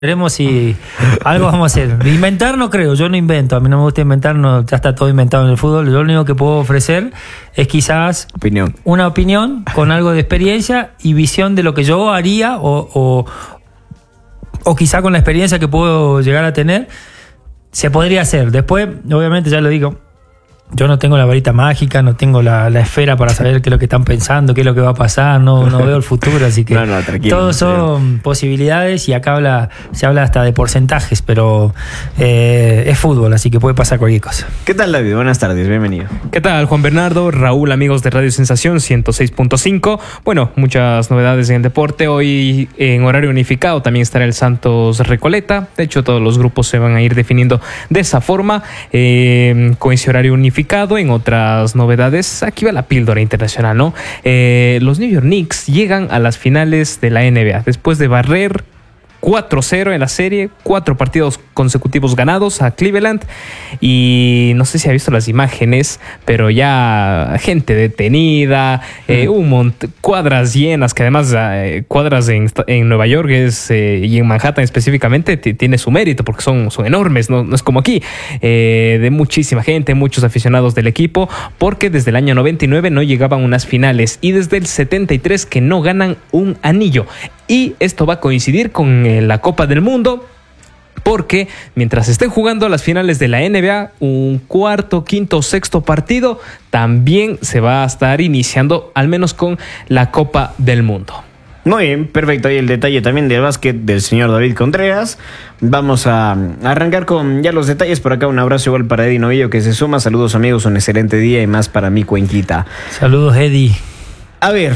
Veremos si algo vamos a hacer. Inventar no creo, yo no invento, a mí no me gusta inventar, no, ya está todo inventado en el fútbol. Yo lo único que puedo ofrecer es quizás una opinión con algo de experiencia y visión de lo que yo haría o quizá con la experiencia que puedo llegar a tener, se podría hacer. Después, obviamente, ya lo digo, yo no tengo la varita mágica, no tengo la esfera para saber qué es lo que están pensando, qué es lo que va a pasar, no veo el futuro, así que todos son posibilidades y acá se habla hasta de porcentajes, pero es fútbol, así que puede pasar cualquier cosa. ¿Qué tal, David? Buenas tardes, bienvenido. ¿Qué tal, Juan Bernardo? Raúl, amigos de Radio Sensación 106.5. Bueno, muchas novedades en el deporte. Hoy en horario unificado también estará el Santos Recoleta. De hecho, todos los grupos se van a ir definiendo de esa forma, con ese horario unificado. En otras novedades, aquí va la píldora internacional, ¿no? Los New York Knicks llegan a las finales de la NBA después de barrer 4-0 en la serie, 4 partidos consecutivos ganados a Cleveland, y no sé si ha visto las imágenes, pero ya gente detenida, cuadras llenas, que además cuadras en Nueva York y en Manhattan específicamente tiene su mérito porque son enormes, no es como aquí, de muchísima gente, muchos aficionados del equipo, porque desde el año 99 no llegaban a unas finales y desde el 73 que no ganan un anillo. Y esto va a coincidir con la Copa del Mundo, porque mientras estén jugando las finales de la NBA, un cuarto, quinto, sexto partido también se va a estar iniciando, al menos con la Copa del Mundo. Muy bien, perfecto. Ahí el detalle también del básquet del señor David Contreras. Vamos a arrancar con ya los detalles. Por acá un abrazo igual para Eddie Novillo que se suma. Saludos, amigos, un excelente día y más para mi Cuenquita. Saludos, Eddie. A ver,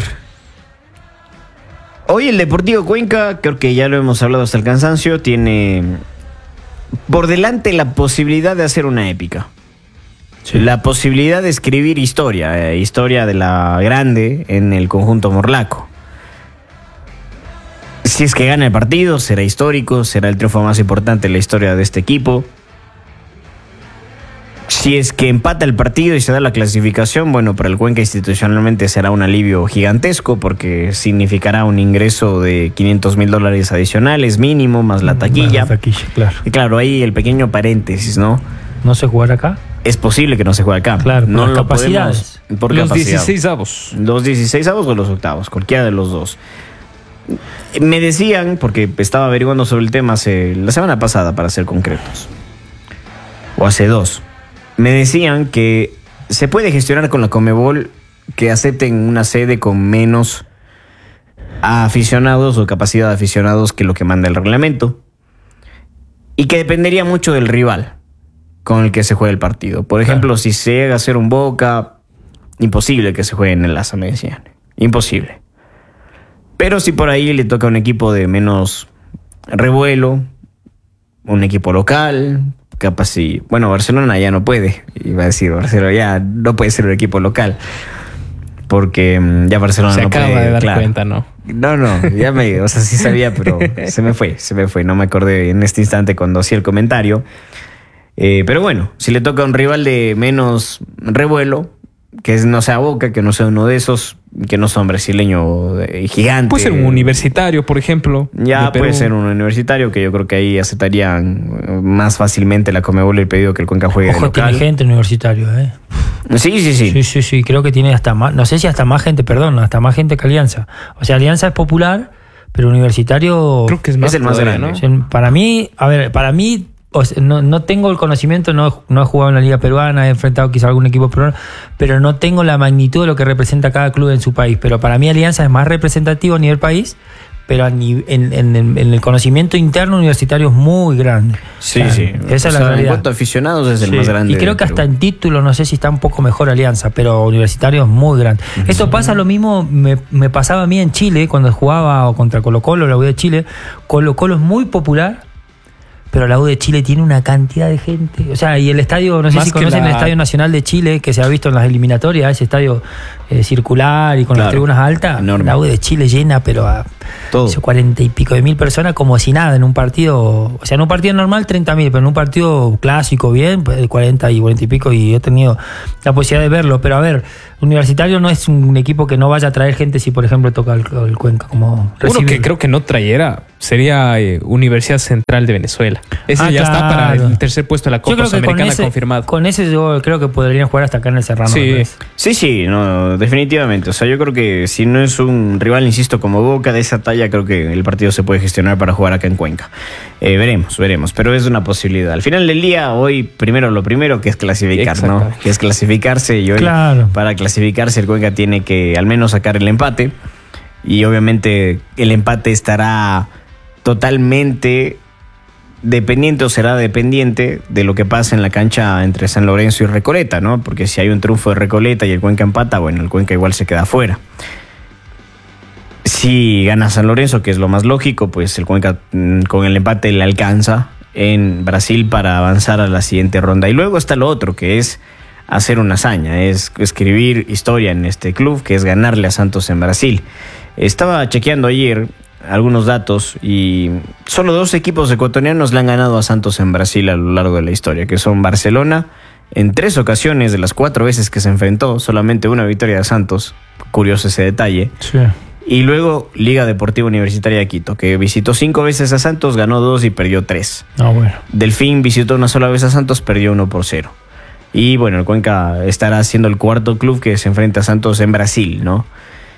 hoy el Deportivo Cuenca, creo que ya lo hemos hablado hasta el cansancio, tiene por delante la posibilidad de hacer una épica. Sí. La posibilidad de escribir historia de la grande en el conjunto morlaco. Si es que gana el partido, será histórico, será el triunfo más importante en la historia de este equipo. Si es que empata el partido y se da la clasificación, bueno, para el Cuenca institucionalmente será un alivio gigantesco porque significará un ingreso de $500,000 adicionales mínimo, más la taquilla. Más la taquilla, claro. Y claro, ahí el pequeño paréntesis, ¿no? ¿No se jugará acá? Es posible que no se juegue acá. Claro, no por lo capacidades. Por los capacidad. 16avos. Los 16avos o los octavos, cualquiera de los dos. Me decían, porque estaba averiguando sobre el tema la semana pasada, para ser concretos, o hace 2, me decían que se puede gestionar con la Conmebol que acepten una sede con menos aficionados o capacidad de aficionados que lo que manda el reglamento, y que dependería mucho del rival con el que se juegue el partido. Por ejemplo, si se llega a hacer un Boca, imposible que se juegue en el Laza, me decían. Imposible. Pero si por ahí le toca a un equipo de menos revuelo, un equipo local, capaz si... Bueno, Barcelona ya no puede. Iba a decir, Barcelona ya no puede ser un equipo local. Porque ya Barcelona no puede... Se acaba de dar cuenta, ¿no? No, ya o sea, sí sabía, pero se me fue. No me acordé en este instante cuando hacía el comentario. Pero bueno, si le toca a un rival de menos revuelo, que no sea Boca, que no sea uno de esos, que no sea un brasileño gigante. Puede ser un universitario, por ejemplo. Ya puede ser un universitario, que yo creo que ahí aceptarían más fácilmente la Conmebol el pedido que el Cuenca juegue Ojo, local. Tiene gente universitario, Sí, creo que tiene hasta más, no sé si hasta más gente, hasta más gente que Alianza. O sea, Alianza es popular, pero universitario... Creo que es el más grande, ¿no? Para mí, o sea, no tengo el conocimiento, no he jugado en la Liga Peruana, he enfrentado quizá algún equipo peruano, pero no tengo la magnitud de lo que representa cada club en su país. Pero para mí Alianza es más representativo a nivel país, pero en el conocimiento interno universitario es muy grande. Sí. Esa es la realidad. En cuanto a aficionados es el más grande. Y creo que hasta en título, no sé si está un poco mejor Alianza, pero universitario es muy grande. Esto pasa lo mismo, me pasaba a mí en Chile, cuando jugaba contra Colo-Colo, la U de Chile. Colo-Colo es muy popular, pero la U de Chile tiene una cantidad de gente. O sea, y el estadio, no sé si conocen el Estadio Nacional de Chile, que se ha visto en las eliminatorias, ese estadio circular y con las tribunas altas. Enorme. La U de Chile llena, pero a 40 y pico de mil personas como si nada en un partido. O sea, en un partido normal 30.000, pero en un partido clásico bien, pues 40 y pico, y he tenido la posibilidad de verlo. Pero a ver, Universitario no es un equipo que no vaya a traer gente si, por ejemplo, toca el Cuenca. Como uno que creo que no trayera sería Universidad Central de Venezuela. Ese ya está para el tercer puesto de la Copa Sudamericana confirmado. Con ese yo creo que podrían jugar hasta acá en el Serrano. Sí, no, definitivamente. O sea, yo creo que si no es un rival, insisto, como Boca de esa talla, creo que el partido se puede gestionar para jugar acá en Cuenca. Veremos, pero es una posibilidad. Al final del día, hoy lo primero que es clasificar, ¿no? Que es clasificarse y hoy para clasificarse el Cuenca tiene que al menos sacar el empate y obviamente el empate estará totalmente dependiente o será dependiente de lo que pase en la cancha entre San Lorenzo y Recoleta, ¿no? Porque si hay un triunfo de Recoleta y el Cuenca empata, bueno, el Cuenca igual se queda afuera. Si gana San Lorenzo, que es lo más lógico, pues el Cuenca con el empate le alcanza en Brasil para avanzar a la siguiente ronda. Y luego está lo otro, que es hacer una hazaña, es escribir historia en este club, que es ganarle a Santos en Brasil. Estaba chequeando ayer algunos datos y solo 2 equipos ecuatorianos le han ganado a Santos en Brasil a lo largo de la historia, que son Barcelona, en 3 ocasiones de las 4 veces que se enfrentó, solamente una victoria de Santos, curioso ese detalle. Sí. Y luego Liga Deportiva Universitaria de Quito, que visitó 5 veces a Santos, ganó 2 y perdió 3. Bueno. Delfín visitó una sola vez a Santos, perdió 1-0. Y bueno, el Cuenca estará siendo el 4º club que se enfrenta a Santos en Brasil, ¿no?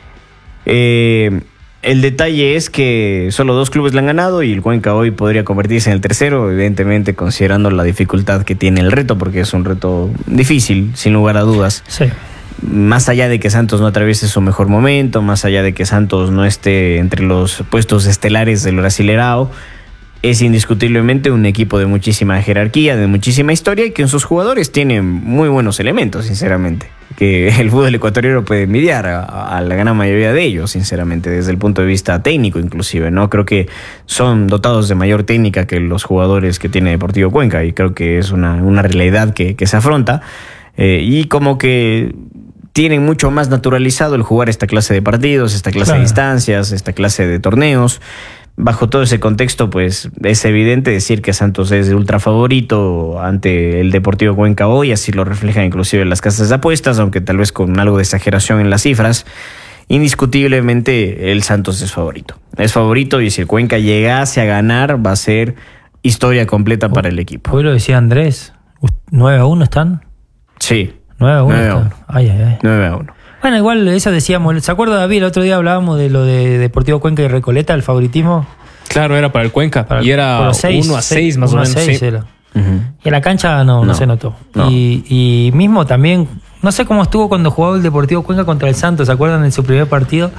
El detalle es que solo 2 clubes le han ganado y el Cuenca hoy podría convertirse en el tercero, evidentemente considerando la dificultad que tiene el reto, porque es un reto difícil, sin lugar a dudas. Sí. Más allá de que Santos no atraviese su mejor momento, más allá de que Santos no esté entre los puestos estelares del Brasileirao, es indiscutiblemente un equipo de muchísima jerarquía, de muchísima historia y que en sus jugadores tiene muy buenos elementos, sinceramente. Que el fútbol ecuatoriano puede envidiar a la gran mayoría de ellos, sinceramente, desde el punto de vista técnico inclusive, ¿no? Creo que son dotados de mayor técnica que los jugadores que tiene Deportivo Cuenca y creo que es una realidad que se afronta y como que tienen mucho más naturalizado el jugar esta clase de partidos, esta clase de instancias, esta clase de torneos. Bajo todo ese contexto, pues es evidente decir que Santos es el ultra favorito ante el Deportivo Cuenca hoy, así lo reflejan inclusive las casas de apuestas, aunque tal vez con algo de exageración en las cifras. Indiscutiblemente el Santos es favorito. Es favorito y si el Cuenca llegase a ganar va a ser historia completa para el equipo. Hoy lo decía Andrés, 9-1 están. Sí. 9-1. Ay. 9-1. Bueno, igual eso decíamos. ¿Se acuerda, David? El otro día hablábamos de lo de Deportivo Cuenca y Recoleta, el favoritismo. Claro, era para el Cuenca. Y era 1-6 más o menos. 1-6 era. Y en la cancha no se notó. No. Y mismo también, no sé cómo estuvo cuando jugaba el Deportivo Cuenca contra el Santos, ¿se acuerdan en su primer partido?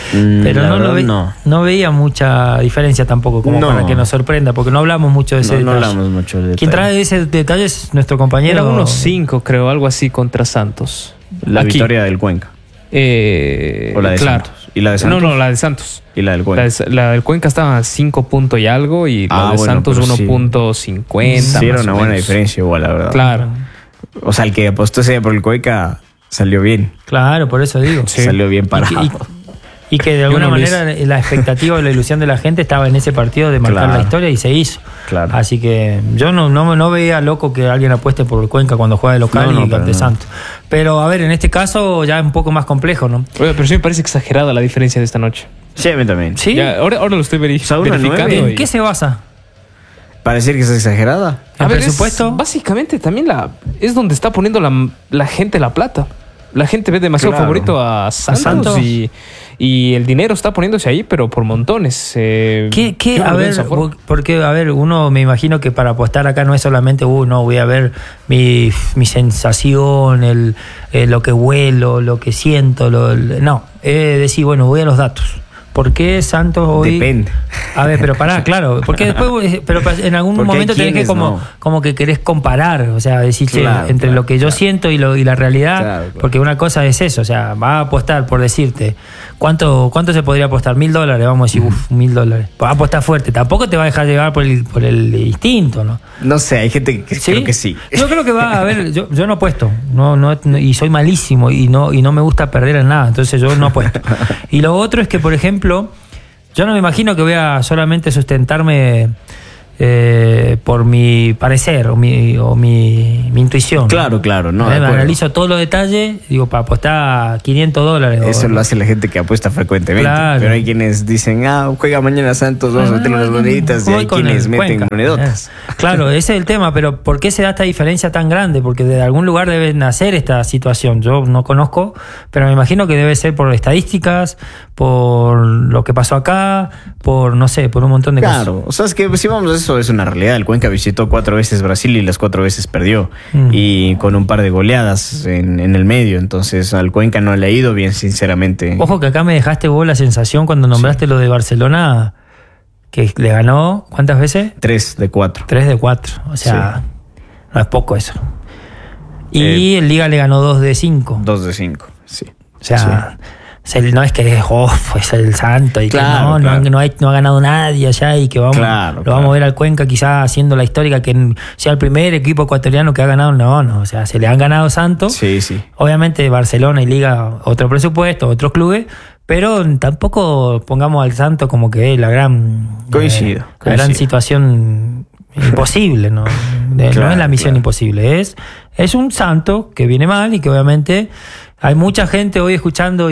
Pero no veía mucha diferencia tampoco, como para que nos sorprenda, porque no hablamos mucho de ese detalle. No hablamos mucho de detalle. Quien trae ese detalle es nuestro compañero. Era 1-5, creo, algo así contra Santos. La victoria del Cuenca. O la de Santos. ¿Y la de Santos? No, la de Santos. ¿Y la del Cuenca? La del Cuenca estaba a 5 puntos y algo y la de Santos 1.50. Sí, era una buena diferencia igual, la verdad. Claro. O sea, el que apostó ese por el Cuenca salió bien. Claro, por eso digo. Sí. Salió bien parado. Y que de alguna manera la expectativa o la ilusión de la gente estaba en ese partido de marcar la historia y se hizo. Claro. Así que yo no veía loco que alguien apueste por el Cuenca cuando juega de local y ante Santos. Pero a ver, en este caso ya es un poco más complejo, ¿no? Oye, pero sí me parece exagerada la diferencia de esta noche. Sí, a mí también. ¿Sí? Ya, ahora lo estoy verificando. ¿En qué se basa? ¿Para decir que es exagerada? ¿El presupuesto? Básicamente también es donde está poniendo la gente la plata. La gente ve demasiado favorito a Santos y el dinero está poniéndose ahí, pero por montones. ¿Qué? A ver, porque, a ver, uno me imagino que para apostar acá no es solamente, no, voy a ver mi sensación, lo que huelo, lo que siento, no, decir, bueno, voy a los datos. ¿Por qué Santos hoy? Depende. A ver, pero pará, claro. Porque después, pero en algún momento tenés que como que querés comparar, o sea, decir, entre lo que yo siento y la realidad, claro. Porque una cosa es eso, o sea, va a apostar, por decirte, ¿cuánto se podría apostar? $1.000, vamos a decir, $1.000. Va a apostar fuerte, tampoco te va a dejar llevar por el instinto, ¿no? No sé, hay gente que creo que sí. Yo creo que va a ver, yo no apuesto, no, y soy malísimo y no me gusta perder en nada, entonces yo no apuesto. Y lo otro es que, por ejemplo, yo no me imagino que voy a solamente sustentarme por mi parecer o mi intuición. Claro, no. Analizo todos los detalles, digo, para apostar $500. Eso lo hace la gente que apuesta frecuentemente. Claro. Pero hay quienes dicen, juega mañana Santos, vamos a meter unas moneditas, y hay quienes meten monedotas. Claro, ese es el tema, pero ¿por qué se da esta diferencia tan grande? Porque de algún lugar debe nacer esta situación. Yo no conozco, pero me imagino que debe ser por estadísticas, por lo que pasó acá, por no sé, por un montón de cosas. Claro, o sea, es que si vamos a eso, es una realidad. El Cuenca visitó 4 veces Brasil y las 4 veces perdió. Y con un par de goleadas en el medio. Entonces al Cuenca no le ha ido bien, sinceramente. Ojo que acá me dejaste vos la sensación cuando nombraste lo de Barcelona, que le ganó, ¿cuántas veces? 3 de 4. 3 de 4, o sea, no es poco eso. Y el Liga le ganó 2 de 5. 2 de 5, sí. O sea... No es que pues el santo y claro, que no ha ganado nadie allá y que vamos a ver al Cuenca quizás haciendo la histórica que sea el primer equipo ecuatoriano que ha ganado. No, o sea, se le han ganado Santos. Sí. Obviamente Barcelona y Liga otro presupuesto, otros clubes, pero tampoco pongamos al Santo como que es la gran Coincido. Gran situación imposible, ¿no? No es la misión imposible, es un Santo que viene mal y que obviamente hay mucha gente hoy escuchando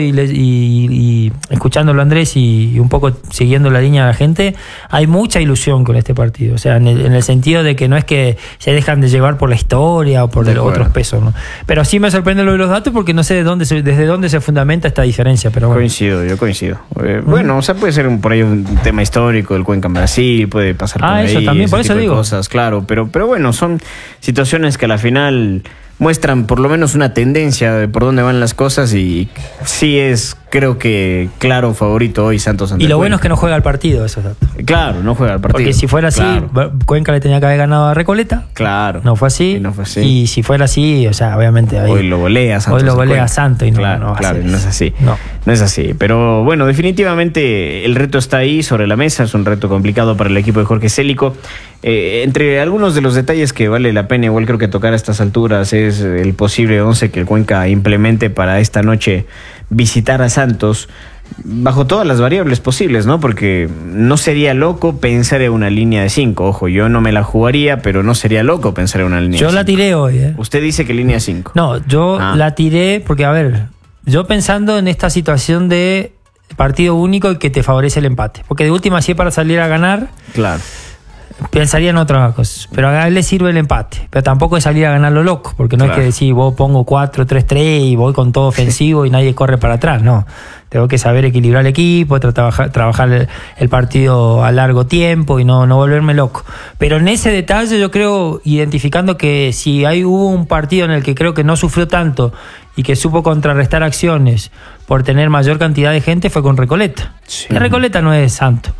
y escuchándolo Andrés y un poco siguiendo la línea de la gente. Hay mucha ilusión con este partido, o sea, en el sentido de que no es que se dejan de llevar por la historia o por otros pesos, ¿no? Pero sí me sorprende lo de los datos porque no sé desde dónde se fundamenta esta diferencia, pero bueno. Yo coincido. Bueno, o sea, puede ser por ahí un tema histórico del Cuenca en Brasil, puede pasar por ahí. Eso también, por eso digo. Cosas, claro, pero bueno, son situaciones que a la final muestran por lo menos una tendencia de por dónde van las cosas y sí es, creo que, claro favorito hoy Santos ante Y lo bueno es que no juega el partido, esos datos. Claro, no juega el partido. Porque si fuera así, Cuenca le tenía que haber ganado a Recoleta. Claro. No fue así. Y si fuera así, o sea, obviamente hoy lo golea Santos. Hoy lo golea Santos y no es así. No es así. Pero bueno, definitivamente el reto está ahí sobre la mesa. Es un reto complicado para el equipo de Jorge Célico. Entre algunos de los detalles que vale la pena igual creo que tocar a estas alturas es el posible 11 que el Cuenca implemente para esta noche visitar a Santos bajo todas las variables posibles, ¿no? Porque no sería loco pensar en una línea de 5. Ojo, yo no me la jugaría, pero no sería loco pensar en una línea de 5. Yo la tiré hoy, Usted dice que línea 5. No, yo la tiré porque, a ver, yo pensando en esta situación de partido único y que te favorece el empate. Porque de última, si es para salir a ganar... Claro. Pensaría en otras cosas, pero a él le sirve el empate, pero tampoco es salir a ganar lo loco, porque no es que decir vos pongo 4-3-3 y voy con todo ofensivo y nadie corre para atrás, no, tengo que saber equilibrar el equipo, trabajar el partido a largo tiempo y no volverme loco, pero en ese detalle yo creo, identificando que si hubo un partido en el que creo que no sufrió tanto y que supo contrarrestar acciones por tener mayor cantidad de gente, fue con Recoleta. La Recoleta no es santo,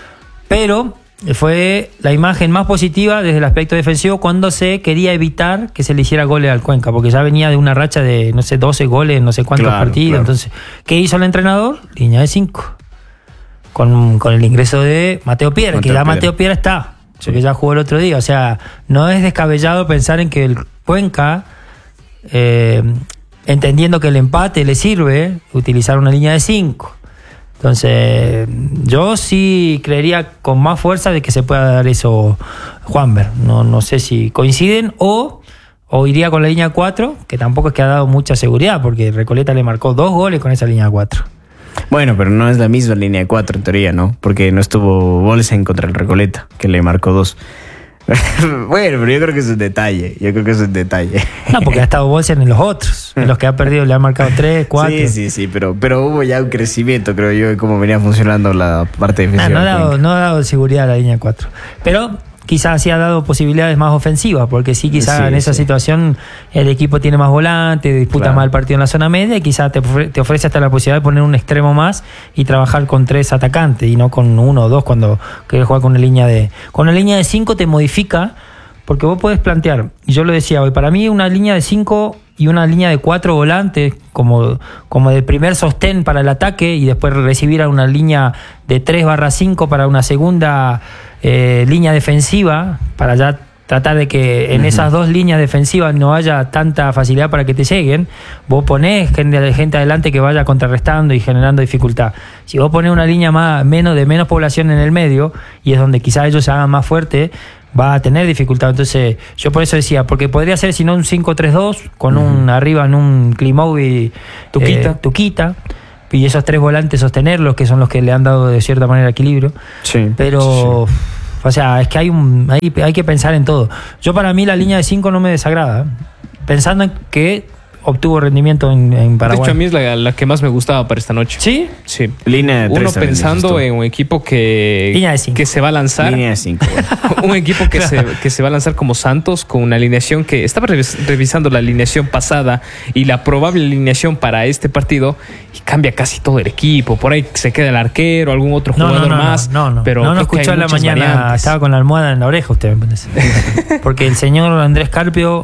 pero fue la imagen más positiva desde el aspecto defensivo cuando se quería evitar que se le hiciera goles al Cuenca, porque ya venía de una racha de, 12 goles en no sé cuántos partidos. Claro. Entonces, ¿qué hizo el entrenador? Línea de 5. Con el ingreso de Mateo Piera, que ya Mateo Piera está, porque ya jugó el otro día. O sea, no es descabellado pensar en que el Cuenca, entendiendo que el empate le sirve, utilizar una línea de 5. Entonces, yo sí creería con más fuerza de que se pueda dar eso, Juanber. No sé si coinciden o iría con la línea 4, que tampoco es que ha dado mucha seguridad, porque Recoleta le marcó 2 goles con esa línea 4. Bueno, pero no es la misma línea 4 en teoría, ¿no? Porque no estuvo Bolsen contra el Recoleta, que le marcó 2. Bueno, pero yo creo que es un detalle. No, porque ha estado Bolsen en los otros. En los que ha perdido le han marcado 3, 4. Sí, pero hubo ya un crecimiento, creo yo, de cómo venía funcionando la parte defensiva. No ha dado seguridad a la línea 4. Pero quizás sí ha dado posibilidades más ofensivas, porque quizás en esa situación el equipo tiene más volante, disputa más el partido en la zona media y quizás te ofrece hasta la posibilidad de poner un extremo más y trabajar con 3 atacantes y no con 1 o 2 cuando querés jugar con una línea de... Con una línea de 5 te modifica, porque vos podés plantear, y yo lo decía hoy, para mí una línea de 5 y una línea de 4 volantes como de primer sostén para el ataque y después recibir a una línea de 3/5 para una segunda línea defensiva, para ya tratar de que en esas dos líneas defensivas no haya tanta facilidad para que te lleguen. Vos ponés gente adelante que vaya contrarrestando y generando dificultad. Si vos ponés una línea de menos población en el medio, y es donde quizás ellos se hagan más fuerte, va a tener dificultad. Entonces yo por eso decía, porque podría ser si no un 5-3-2 con un arriba en un Klimov y Tuquita, y esos 3 volantes sostenerlos, que son los que le han dado de cierta manera equilibrio. Sí, pero o sea, es que hay que pensar en todo. Yo, para mí, la línea de 5 no me desagrada, pensando en que obtuvo rendimiento en Paraguay. De hecho, a mí es la que más me gustaba para esta noche. ¿Sí? Sí. Línea de 3. Uno pensando en un equipo que se va a lanzar. Línea de 5. Un equipo que se va a lanzar como Santos, con una alineación que estaba revisando la alineación pasada y la probable alineación para este partido, y cambia casi todo el equipo. Por ahí se queda el arquero, algún otro jugador más. Pero no escuchó a la mañana, variantes. Estaba con la almohada en la oreja usted, me parece. Porque el señor Andrés Carpio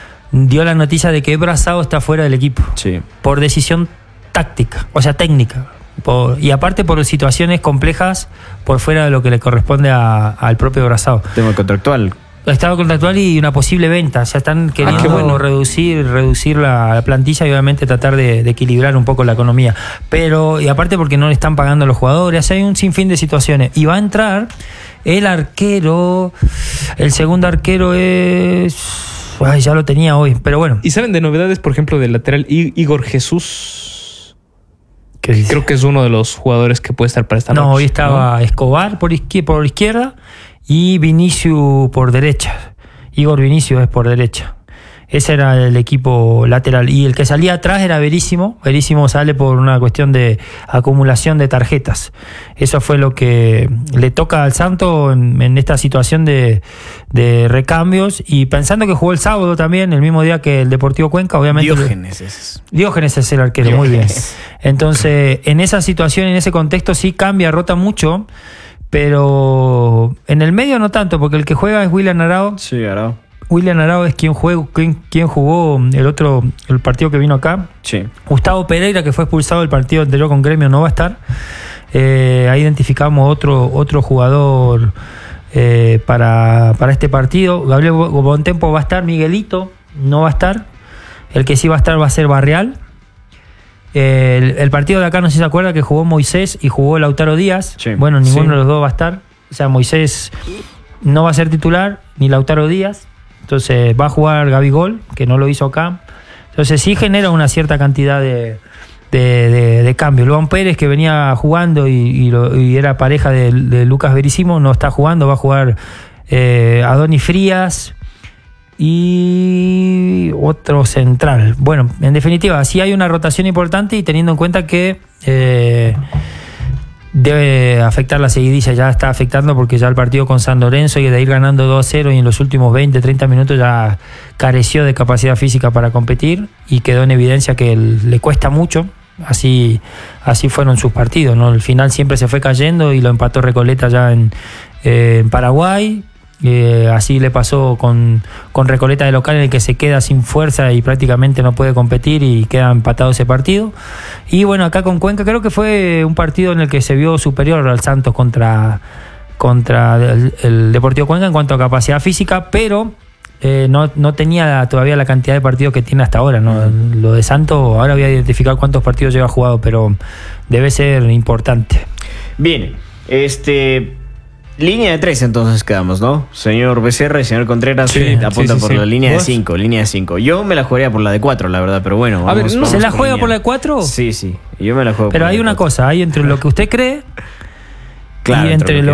dio la noticia de que Brazao está fuera del equipo. Sí. Por decisión táctica, o sea, técnica. Y aparte por situaciones complejas por fuera de lo que le corresponde al propio Brazao. Tema contractual. Estado contractual y una posible venta. O sea, están queriendo reducir la plantilla y obviamente tratar de equilibrar un poco la economía. Pero, y aparte porque no le están pagando a los jugadores, hay un sinfín de situaciones. Y va a entrar el arquero, el segundo arquero es... Ay, ya lo tenía hoy, pero bueno. ¿Y saben de novedades, por ejemplo, del lateral Igor Jesús? Creo que es uno de los jugadores que puede estar para esta noche. No, hoy estaba Escobar por izquierda y Vinicius por derecha. Igor Vinicius es por derecha. Ese era el equipo lateral. Y el que salía atrás era Veríssimo. Veríssimo sale por una cuestión de acumulación de tarjetas. Eso fue lo que le toca al Santos en esta situación de recambios. Y pensando que jugó el sábado también, el mismo día que el Deportivo Cuenca, obviamente. Diógenes es el arquero, muy bien. Entonces, en esa situación, en ese contexto, sí cambia, rota mucho. Pero en el medio no tanto, porque el que juega es William Arao. Sí, Arao. William Arao es quien jugó el partido que vino acá. Sí. Gustavo Pereira, que fue expulsado del partido anterior con Gremio, no va a estar. Ahí identificamos otro jugador para este partido. Gabriel Bontempo va a estar, Miguelito no va a estar. El que sí va a estar va a ser Barreal. El partido de acá, no sé si se acuerda, que jugó Moisés y jugó Lautaro Díaz. Sí. Bueno, ninguno de los dos va a estar. O sea, Moisés no va a ser titular, ni Lautaro Díaz. Entonces va a jugar Gabigol, que no lo hizo acá. Entonces sí genera una cierta cantidad de cambio. Luan Pérez, que venía jugando y era pareja de Lucas Veríssimo, no está jugando, va a jugar Adonis Frías y otro central. Bueno, en definitiva, sí hay una rotación importante, y teniendo en cuenta que debe afectar la seguidilla, ya está afectando, porque ya el partido con San Lorenzo, y de ir ganando 2-0 y en los últimos 20-30 minutos ya careció de capacidad física para competir, y quedó en evidencia que le cuesta mucho. Así fueron sus partidos, ¿no? Al final siempre se fue cayendo y lo empató Recoleta ya en Paraguay. Así le pasó con Recoleta de local, en el que se queda sin fuerza y prácticamente no puede competir y queda empatado ese partido. Y bueno, acá con Cuenca creo que fue un partido en el que se vio superior al Santos contra el Deportivo Cuenca en cuanto a capacidad física, pero no tenía todavía la cantidad de partidos que tiene hasta ahora, ¿no? Lo de Santos, ahora voy a identificar cuántos partidos lleva jugado, pero debe ser importante. Bien, línea de 3 entonces quedamos, ¿no? Señor Becerra y señor Contreras apuntan por la línea de 5. Línea de 5. Yo me la jugaría por la de 4, la verdad, pero bueno. Vamos, ¿se la juega por la de 4? Sí. Yo me la juego. Pero hay una cosa, hay entre lo que usted cree, claro, y entre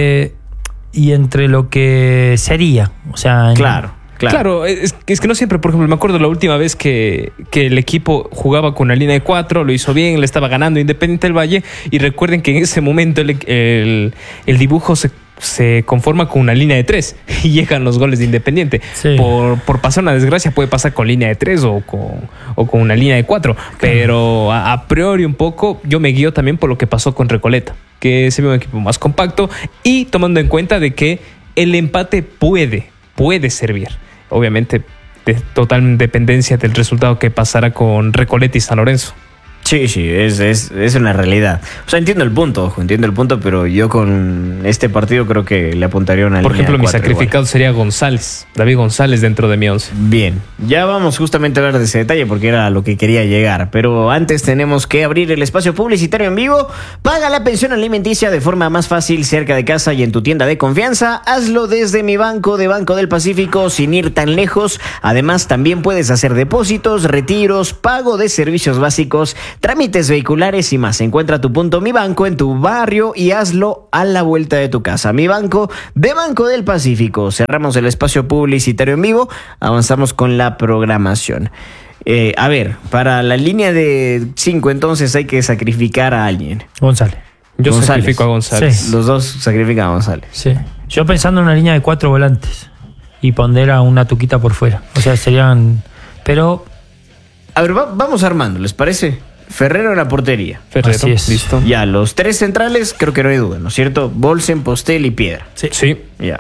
lo que sería. O sea, Claro, es que no siempre, por ejemplo, me acuerdo la última vez que el equipo jugaba con una línea de 4, lo hizo bien, le estaba ganando Independiente del Valle, y recuerden que en ese momento el dibujo se conforma con una línea de 3 y llegan los goles de Independiente. Sí. Por pasar una desgracia puede pasar con línea de 3 o con una línea de 4, pero a priori un poco yo me guío también por lo que pasó con Recoleta, que se ve un equipo más compacto, y tomando en cuenta de que el empate puede servir. Obviamente, de total dependencia del resultado que pasará con Recoleta y San Lorenzo. Sí, es una realidad. O sea, entiendo el punto, pero yo con este partido creo que le apuntaría una Por línea ejemplo, de mi 4 sacrificado igual. sería González, David González dentro de mi 11. Bien, ya vamos justamente a hablar de ese detalle porque era a lo que quería llegar. Pero antes tenemos que abrir el espacio publicitario en vivo. Paga la pensión alimenticia de forma más fácil, cerca de casa y en tu tienda de confianza. Hazlo desde Mi Banco de Banco del Pacífico sin ir tan lejos. Además, también puedes hacer depósitos, retiros, pago de servicios básicos, trámites vehiculares y más. Encuentra tu punto Mi Banco en tu barrio y hazlo a la vuelta de tu casa. Mi Banco de Banco del Pacífico. Cerramos el espacio publicitario en vivo. Avanzamos con la programación. A ver, para la línea de 5 entonces hay que sacrificar a alguien. González. Yo González. sacrifico a González. Sí. Los dos sacrifican a González. Sí. Yo pensando en una línea de 4 volantes y poner a una tuquita por fuera. O sea, serían... Pero... A ver, vamos armando, ¿les parece? Ferrero en la portería. Ferrero, Así es. listo. Ya, los 3 centrales creo que no hay duda, ¿no es cierto? Bolsen, Postel y Piedra. Sí. Ya.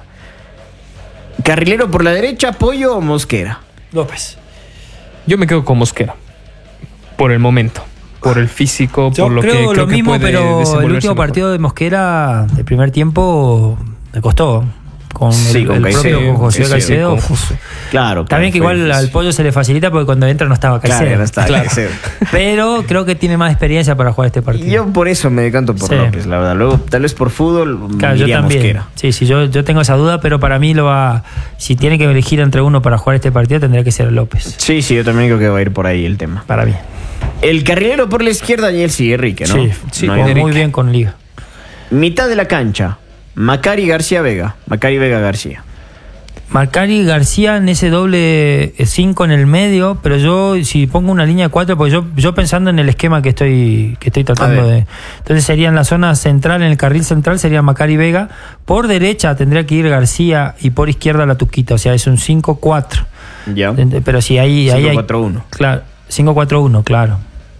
Carrilero por la derecha, Pollo o Mosquera. López. Yo me quedo con Mosquera. Por el momento. Por el físico, Yo por lo creo que creo lo mismo, que puede pero el desenvolverse último mejor. partido de Mosquera, el primer tiempo, le costó. Con Sí, el con propio Caicedo, con José Caicedo, Caicedo. con José. Claro. También que igual al Pollo se le facilita porque cuando entra no estaba Caicedo. Claro, ya no está Claro. Caicedo. Pero creo que tiene más experiencia para jugar este partido. Y yo por eso me decanto por Sí. López, la verdad. Luego, tal vez por fútbol, Claro, yo iría también. Mosquera. Sí, yo tengo esa duda, pero para mí si tiene que elegir entre uno para jugar este partido, tendría que ser López. Sí, yo también creo que va a ir por ahí el tema. Para mí. El carrilero por la izquierda, Daniel Enrique, ¿no? Sí, No jugó hay- muy bien con Liga. Mitad de la cancha, Macari García Vega. Macari Vega García. Marcari García en ese doble 5 en el medio, pero yo si pongo una línea de 4, porque yo pensando en el esquema que estoy tratando A ver. de... Entonces sería en la zona central, en el carril central sería Macari Vega, por derecha tendría que ir García y por izquierda la Tuquita, o sea, es un 5-4. Ya. Pero si ahí hay... 5-4-1. Claro, 5-4-1, claro.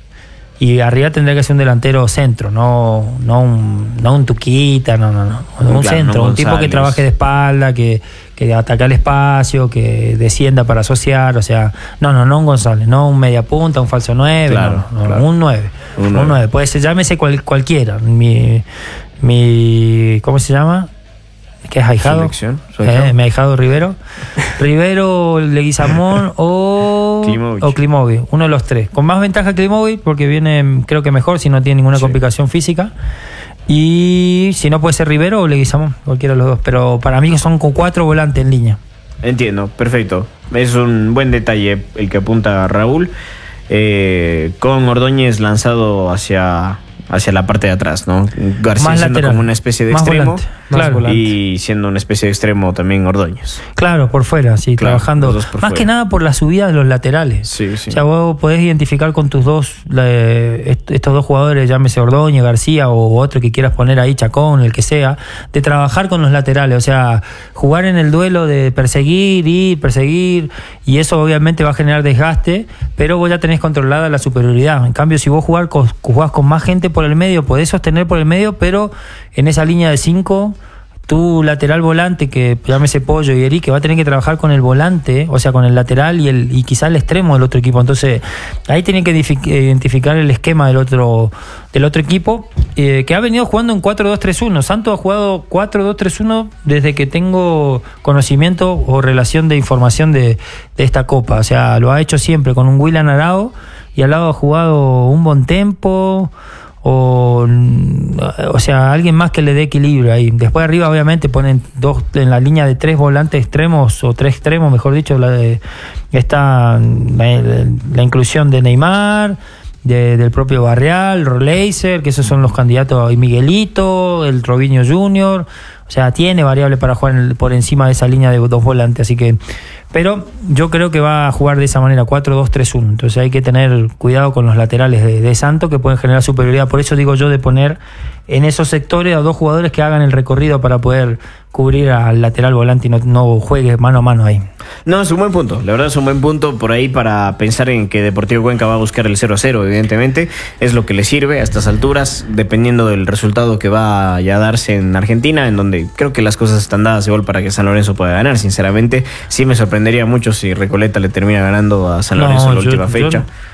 Y arriba tendría que ser un delantero centro, no un Tuquita, no. Un Claro, centro, no un tipo que González. trabaje de espalda, que ataque al espacio, que descienda para asociar, o sea, no un González, no un media punta, un falso 9, Claro, no, claro. un 9. Un Un 9. 9, puede ser, llámese cualquiera. ¿Cómo se llama? ¿Qué es ahijado? Selección, su ahijado. Mi ahijado Rivero, Leguizamón o Klimovic, uno de los tres. Con más ventaja Klimovic porque viene creo que mejor si no tiene ninguna complicación física. Y si no puede ser Rivero o Leguizamón, cualquiera de los dos. Pero para mí son con 4 volantes en línea. Entiendo, perfecto. Es un buen detalle el que apunta Raúl. Con Ordóñez lanzado hacia la parte de atrás, ¿no? García Más siendo lateral, como una especie de más extremo. volante, claro. Y siendo una especie de extremo también Ordóñez. Claro, por fuera, sí, Claro, trabajando. los dos por Más fuera. que nada por la subida de los laterales. Sí. O sea, vos podés identificar con tus estos dos jugadores, llámese Ordóñez, García o otro que quieras poner ahí, Chacón, el que sea, de trabajar con los laterales. O sea, jugar en el duelo de perseguir, y eso obviamente va a generar desgaste, pero vos ya tenés controlada la superioridad. En cambio, si vos jugás con más gente por el medio, podés sostener por el medio, pero en esa línea de 5... tu lateral volante, que llámese Pollo y Eri, que va a tener que trabajar con el volante, o sea, con el lateral y quizá el extremo del otro equipo. Entonces, ahí tienen que identificar el esquema del otro equipo, que ha venido jugando en 4-2-3-1. Santos ha jugado 4-2-3-1 desde que tengo conocimiento o relación de información de esta Copa. O sea, lo ha hecho siempre con un Willian Arao, y al lado ha jugado un Bontempo, o sea, alguien más que le dé equilibrio ahí. Después arriba obviamente ponen dos en la línea de 3 volantes extremos, o 3 extremos, mejor dicho, está la inclusión de Neymar, del propio Barreal, Roleiser, que esos son los candidatos, y Miguelito, el Robinho Junior. O sea, tiene variable para jugar por encima de esa línea de 2 volantes, así que... Pero yo creo que va a jugar de esa manera, 4-2-3-1. Entonces hay que tener cuidado con los laterales de Santos, que pueden generar superioridad. Por eso digo yo de poner en esos sectores a 2 jugadores que hagan el recorrido para poder cubrir al lateral volante y no juegue mano a mano ahí. No, es un buen punto. La verdad es un buen punto por ahí para pensar en que Deportivo Cuenca va a buscar el 0-0, evidentemente. Es lo que le sirve a estas alturas, dependiendo del resultado que va a darse en Argentina, en donde creo que las cosas están dadas igual para que San Lorenzo pueda ganar. Sinceramente, sí me sorprendería mucho si Recoleta le termina ganando a San Lorenzo en la última fecha.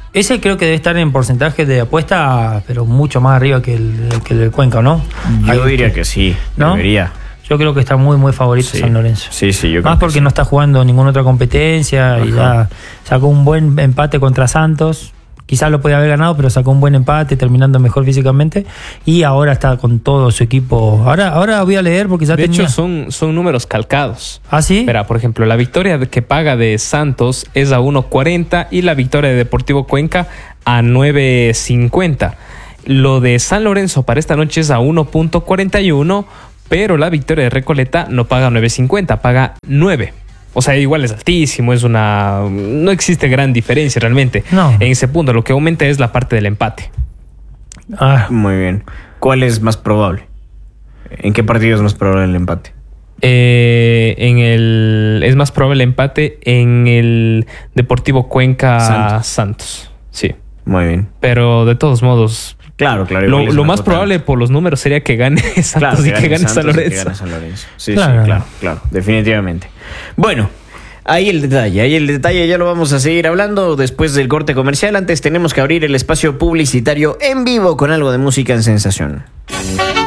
Ese creo que debe estar en porcentaje de apuesta, pero mucho más arriba que el Cuenca, ¿no? Yo diría que sí, ¿no? debería. Yo creo que está muy, muy favorito Sí. San Lorenzo. Sí, yo creo más porque que sí. no está jugando ninguna otra competencia y ya sacó un buen empate contra Santos. Quizás lo podía haber ganado, pero sacó un buen empate, terminando mejor físicamente. Y ahora está con todo su equipo. Ahora voy a leer porque ya De tenía... hecho, son números calcados. ¿Ah, sí? Espera, por ejemplo, la victoria que paga de Santos es a 1.40 y la victoria de Deportivo Cuenca a 9.50. Lo de San Lorenzo para esta noche es a 1.41, pero la victoria de Recoleta no paga 9.50, paga 9. O sea, igual es altísimo, no existe gran diferencia realmente. No. En ese punto, lo que aumenta es la parte del empate. Muy bien. ¿Cuál es más probable? ¿En qué partido es más probable el empate? Es más probable el empate en el Deportivo Cuenca Santos. Sí. Muy bien. Pero de todos modos, Claro. Lo más probable por los números sería que gane Santos y que gane San Lorenzo. Sí, claro, definitivamente. Bueno, ahí el detalle ya lo vamos a seguir hablando después del corte comercial. Antes tenemos que abrir el espacio publicitario en vivo con algo de música en Sensación.